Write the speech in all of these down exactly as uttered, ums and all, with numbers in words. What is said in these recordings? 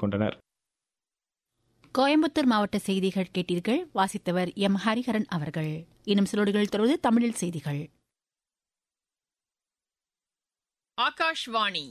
கொண்டனர். கோயம்புத்தூர் மாவட்ட செய்திகள் கேட்டீர்கள். வாசித்தவர் எம் ஹரிஹரன் அவர்கள். இன்னும் சிலோடுகள் தொடர்ந்து தமிழில் செய்திகள். ஆகாஷ்வாணி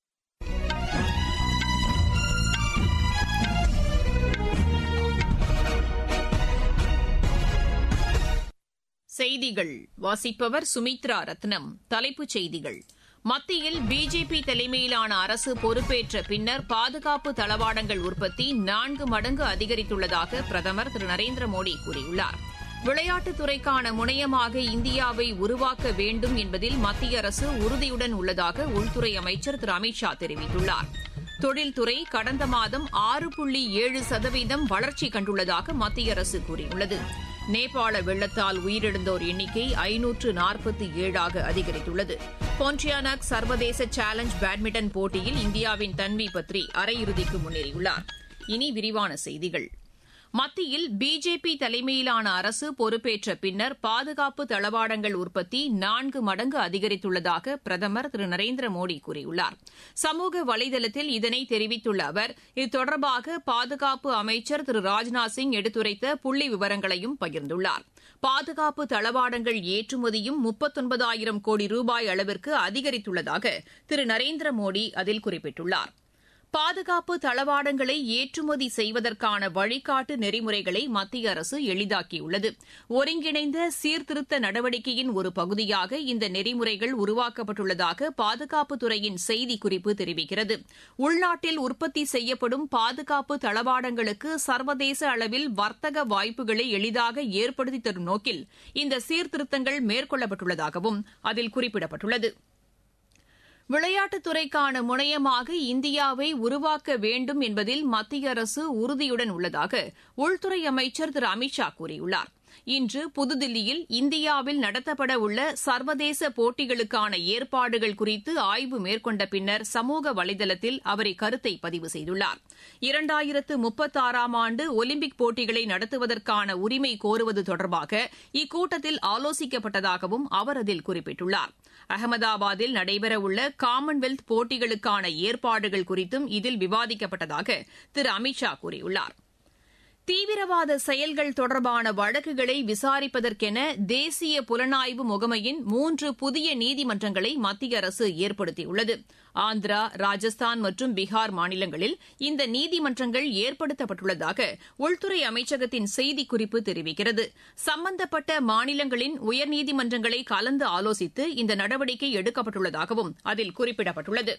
செய்திகள். வாசிப்பவர் சுமித்ரா ரத்னம். தலைப்புச் செய்திகள். மத்தியில் பிஜேபி தலைமையிலான அரசு பொறுப்பேற்ற பின்னர் பாதுகாப்பு தளவாடங்கள் உற்பத்தி நான்கு மடங்கு அதிகரித்துள்ளதாக பிரதமர் திரு நரேந்திர மோடி கூறியுள்ளார். விளையாட்டுத் துறைக்கான முனையமாக இந்தியாவை உருவாக்க வேண்டும் என்பதில் மத்திய அரசு உறுதியுடன் உள்ளதாக உள்துறை அமைச்சர் திரு அமித் ஷா தெரிவித்துள்ளார். தொழில்துறை கடந்த மாதம் ஆறு புள்ளி ஏழு சதவீதம் வளர்ச்சி கண்டுள்ளதாக மத்திய அரசு கூறியுள்ளது. நேபாள வெள்ளத்தால் உயிரிழந்தோர் எண்ணிக்கை ஐநூற்று நாற்பத்தி ஏழாக அதிகரித்துள்ளது. போன்டியானக் சர்வதேச சேலஞ்ச் பேட்மிண்டன் போட்டியில் இந்தியாவின் தன்வி பத்ரி அரையிறுதிக்கு முன்னேறியுள்ளார். இனி விரிவான செய்திகள். மத்தியில் பிஜேபி தலைமையிலான அரசு பொறுப்பேற்ற பின்னர் பாதுகாப்பு தளவாடங்கள் உற்பத்தி நான்கு மடங்கு அதிகரித்துள்ளதாக பிரதமர் திரு நரேந்திர மோடி கூறியுள்ளார். சமூக வலைதளத்தில் இதனை தெரிவித்துள்ள அவர் இது தொடர்பாக பாதுகாப்பு அமைச்சர் திரு ராஜ்நாத் சிங் எடுத்துரைத்த புள்ளி விவரங்களையும் பகிர்ந்துள்ளார். பாதுகாப்பு தளவாடங்கள் ஏற்றுமதியும் முப்பத்தொன்பதாயிரம் கோடி ரூபாய் அளவிற்கு அதிகரித்துள்ளதாக திரு நரேந்திர மோடி அதில் குறிப்பிட்டுள்ளார். பாதுகாப்பு தளவாடங்களை ஏற்றுமதி செய்வதற்கான வழிகாட்டு நெறிமுறைகளை மத்திய அரசு எளிதாக்கியுள்ளது. ஒருங்கிணைந்த சீர்திருத்த நடவடிக்கையின் ஒரு பகுதியாக இந்த நெறிமுறைகள் உருவாக்கப்பட்டுள்ளதாக பாதுகாப்புத்துறையின் செய்திக்குறிப்பு தெரிவிக்கிறது. உள்நாட்டில் உற்பத்தி செய்யப்படும் பாதுகாப்பு தளவாடங்களுக்கு சர்வதேச அளவில் வர்த்தக வாய்ப்புகளை எளிதாக ஏற்படுத்தி தரும் நோக்கில் இந்த சீர்திருத்தங்கள் மேற்கொள்ளப்பட்டுள்ளதாகவும் அதில் குறிப்பிடப்பட்டுள்ளது. விளையாட்டுத் துறைக்கான முனையமாக இந்தியாவை உருவாக்க வேண்டும் என்பதில் மத்திய அரசு உறுதியுடன் உள்ளதாக உள்துறை அமைச்சர் திரு அமித் ஷா கூறியுள்ளார். இன்று புதுதில்லியில் இந்தியாவில் நடத்தப்பட உள்ள சர்வதேச போட்டிகளுக்கான ஏற்பாடுகள் குறித்து ஆய்வு மேற்கொண்ட பின்னர் சமூக வலைதளத்தில் அவர் இக்கருத்தை பதிவு செய்துள்ளார். இரண்டாயிரத்து முப்பத்தாறாம் ஆண்டு ஒலிம்பிக் போட்டிகளை நடத்துவதற்கான உரிமை கோருவது தொடர்பாக இக்கூட்டத்தில் ஆலோசிக்கப்பட்டதாகவும் அவர் அதில் குறிப்பிட்டுள்ளார். அகமதாபாத்தில் நடைபெறவுள்ள காமன்வெல்த் போட்டிகளுக்கான ஏற்பாடுகள் குறித்தும் இதில் விவாதிக்கப்பட்டதாக திரு அமித் ஷா கூறியுள்ளார். தீவிரவாத செயல்கள் தொடர்பான வழக்குகளை விசாரிப்பதற்கென தேசிய புலனாய்வு முகமையின் மூன்று புதிய நீதிமன்றங்களை மத்திய அரசு ஏற்படுத்தியுள்ளது. ஆந்திரா, ராஜஸ்தான் மற்றும் பீகார் மாநிலங்களில் இந்த நீதிமன்றங்கள் ஏற்படுத்தப்பட்டுள்ளதாக உள்துறை அமைச்சகத்தின் செய்திக்குறிப்பு தெரிவிக்கிறது. சம்பந்தப்பட்ட மாநிலங்களின் உயர்நீதிமன்றங்களை கலந்து ஆலோசித்து இந்த நடவடிக்கை எடுக்கப்பட்டுள்ளதாகவும் அதில் குறிப்பிடப்பட்டுள்ளது.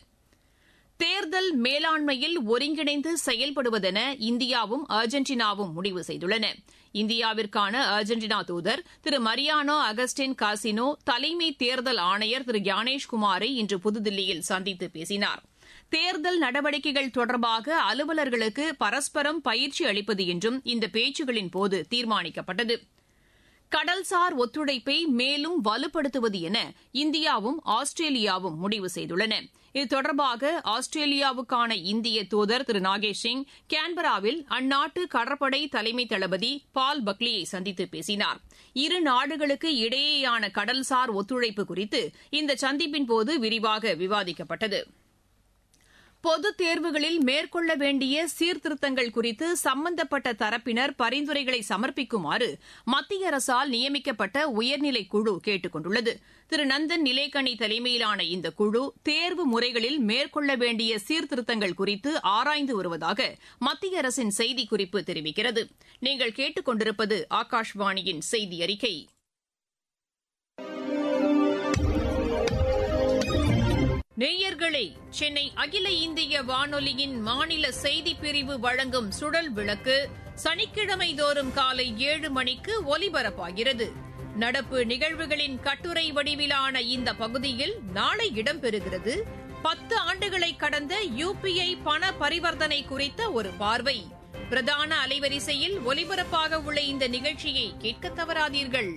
தேர்தல் மேலாண்மையில் ஒருங்கிணைந்து செயல்படுவதென இந்தியாவும் அர்ஜென்டினாவும் முடிவு செய்துள்ளன. இந்தியாவிற்கான அர்ஜென்டினா தூதர் திரு மரியானோ அகஸ்டின் காசினோ தலைமை தேர்தல் ஆணையர் திரு ஞானேஷ்குமாரை இன்று புதுதில்லியில் சந்தித்து பேசினார். தேர்தல் நடவடிக்கைகள் தொடர்பாக அலுவலர்களுக்கு பரஸ்பரம் பயிற்சி அளிப்பது என்றும் இந்த பேச்சுகளின் போது தீர்மானிக்கப்பட்டது. கடல்சார் ஒத்துழைப்பை மேலும் வலுப்படுத்துவது என இந்தியாவும் ஆஸ்திரேலியாவும் முடிவு செய்துள்ளன. இது தொடர்பாக ஆஸ்திரேலியாவுக்கான இந்திய தூதர் திரு நாகேஷ் சிங் கேன்பராவில் அந்நாட்டு கடற்படை தலைமை தளபதி பால் பக்லியை சந்தித்து பேசினார். இரு நாடுகளுக்கு இடையேயான கடல்சார் ஒத்துழைப்பு குறித்து இந்த சந்திப்பின்போது விரிவாக விவாதிக்கப்பட்டது. பொதுத் தேர்வுகளில் மேற்கொள்ள வேண்டிய சீர்திருத்தங்கள் குறித்து சம்பந்தப்பட்ட தரப்பினர் பரிந்துரைகளை சமர்ப்பிக்குமாறு மத்திய அரசால் நியமிக்கப்பட்ட உயர்நிலை குழு கேட்டுக் கொண்டுள்ளது. திரு நந்தன் நிலேக்கனி தலைமையிலான இந்த குழு தேர்வு முறைகளில் மேற்கொள்ள வேண்டிய சீர்திருத்தங்கள் குறித்து ஆராய்ந்து வருவதாக மத்திய அரசின் செய்திக்குறிப்பு தெரிவிக்கிறது. நீங்கள் கேட்டுக் கொண்டிருப்பது ஆகாஷ்வாணியின் செய்தி அறிக்கை. நேயர்களே, சென்னை அகில இந்திய வானொலியின் மாநில செய்திப் பிரிவு வழங்கும் சுழல் விளக்கு சனிக்கிழமை தோறும் காலை ஏழு மணிக்கு ஒலிபரப்பாகிறது. நடப்பு நிகழ்வுகளின் கட்டுரை வடிவிலான இந்த பகுதியில் நாளை இடம்பெறுகிறது. பத்து ஆண்டுகளை கடந்த யுபிஐ பண பரிவர்த்தனை குறித்த ஒரு பார்வை. பிரதான அலைவரிசையில் ஒலிபரப்பாக உள்ள இந்த நிகழ்ச்சியை கேட்க தவறாதீர்கள்.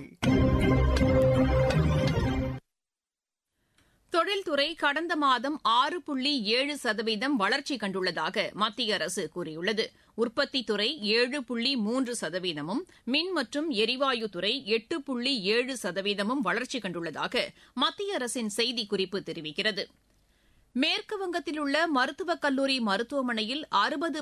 தொழில்துறை கடந்த மாதம் ஆறு புள்ளி ஏழு சதவீதம் வளர்ச்சி கண்டுள்ளதாக மத்திய அரசு கூறியுள்ளது. உற்பத்தித் துறை ஏழு புள்ளி மூன்று சதவீதமும், மின் மற்றும் எரிவாயுத்துறை எட்டு புள்ளி ஏழு சதவீதமும் வளர்ச்சி கண்டுள்ளதாக மத்திய அரசின் செய்திக்குறிப்பு தெரிவிக்கிறது. மேற்குவங்கத்தில் உள்ள மருத்துவக் கல்லூரி மருத்துவமனையில் அறுபது